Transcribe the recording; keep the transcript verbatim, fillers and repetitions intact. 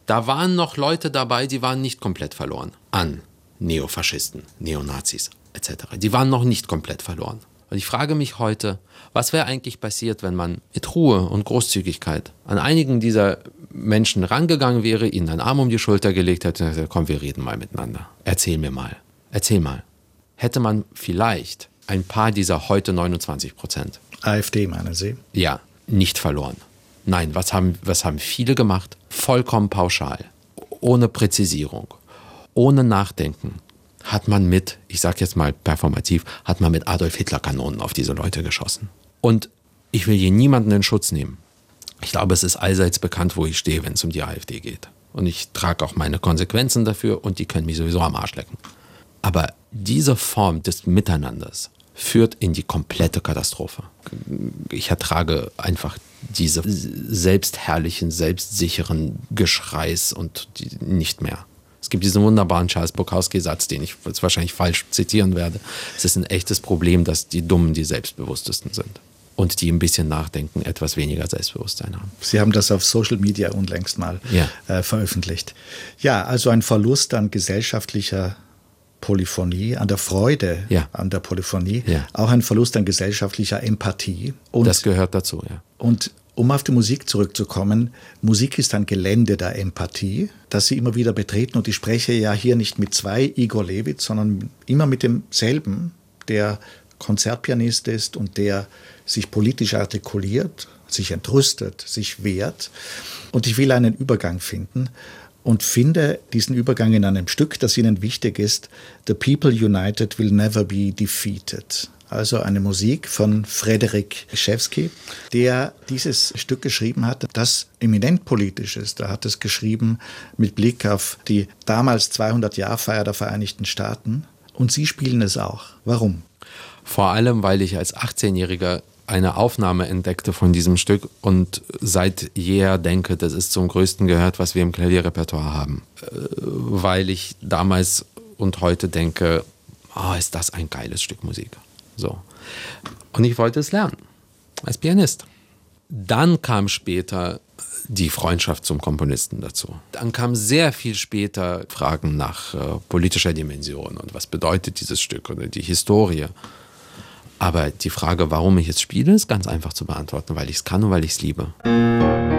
Da waren noch Leute dabei, die waren nicht komplett verloren an Neofaschisten, Neonazis et cetera. Die waren noch nicht komplett verloren. Und ich frage mich heute, was wäre eigentlich passiert, wenn man mit Ruhe und Großzügigkeit an einigen dieser Menschen rangegangen wäre, ihnen einen Arm um die Schulter gelegt hätte und gesagt, komm, wir reden mal miteinander. Erzähl mir mal. Erzähl mal. Hätte man vielleicht ein paar dieser heute neunundzwanzig Prozent. AfD meinen Sie? Ja, nicht verloren. Nein, was haben, was haben viele gemacht? Vollkommen pauschal, ohne Präzisierung, ohne Nachdenken. Hat man mit, ich sag jetzt mal performativ, hat man mit Adolf Hitler Kanonen auf diese Leute geschossen. Und ich will hier niemanden in Schutz nehmen. Ich glaube, es ist allseits bekannt, wo ich stehe, wenn es um die AfD geht. Und ich trage auch meine Konsequenzen dafür und die können mich sowieso am Arsch lecken. Aber diese Form des Miteinanders führt in die komplette Katastrophe. Ich ertrage einfach diese selbstherrlichen, selbstsicheren Geschreis und die nicht mehr. Es gibt diesen wunderbaren Charles Bukowski-Satz, den ich jetzt wahrscheinlich falsch zitieren werde. Es ist ein echtes Problem, dass die Dummen die selbstbewusstesten sind. Und die ein bisschen nachdenken, etwas weniger Selbstbewusstsein haben. Sie haben das auf Social Media unlängst mal ja. äh, veröffentlicht. Ja, also ein Verlust an gesellschaftlicher Polyphonie, an der Freude ja. an der Polyphonie, ja. auch ein Verlust an gesellschaftlicher Empathie. Und, das gehört dazu, ja. Und um auf die Musik zurückzukommen, Musik ist ein Gelände der Empathie, das Sie immer wieder betreten. Und ich spreche ja hier nicht mit zwei Igor Levit, sondern immer mit demselben, der Konzertpianist ist und der sich politisch artikuliert, sich entrüstet, sich wehrt. Und ich will einen Übergang finden und finde diesen Übergang in einem Stück, das Ihnen wichtig ist. The People United Will Never Be Defeated. Also eine Musik von Frederik Rzewski, der dieses Stück geschrieben hat, das eminent politisch ist. Er hat es geschrieben mit Blick auf die damals zweihundert-Jahr-Feier der Vereinigten Staaten. Und Sie spielen es auch. Warum? Vor allem, weil ich als achtzehnjähriger eine Aufnahme entdeckte von diesem Stück und seit jeher denke, das ist zum Größten gehört, was wir im Klavierrepertoire haben. Weil ich damals und heute denke, oh, ist das ein geiles Stück Musik. So. Und ich wollte es lernen, als Pianist. Dann kam später die Freundschaft zum Komponisten dazu. Dann kam sehr viel später Fragen nach äh, politischer Dimension und was bedeutet dieses Stück oder die Historie. Aber die Frage, warum ich es spiele, ist ganz einfach zu beantworten, weil ich es kann und weil ich es liebe.